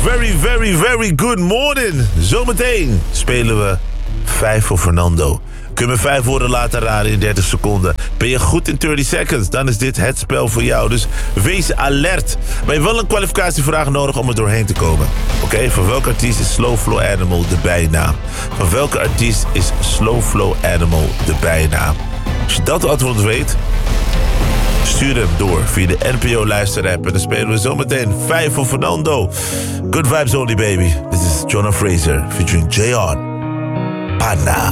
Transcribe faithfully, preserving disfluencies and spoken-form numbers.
very, very, very good morning. Zometeen spelen we vijf voor Fernando. Kun je me vijf woorden laten raden in dertig seconden. Ben je goed in dertig seconds? Dan is dit het spel voor jou. Dus wees alert. Maar je hebt wel een kwalificatievraag nodig om er doorheen te komen. Oké, okay? Van welke artiest is Slow Flow Animal de bijnaam? Van welke artiest is Slow Flow Animal de bijnaam? Als je dat antwoord weet, stuur hem door via de N P O-luisterapp. En dan spelen we zometeen vijf voor Fernando. Good vibes only, baby. This is Jonah Fraser featuring J-On. Pana.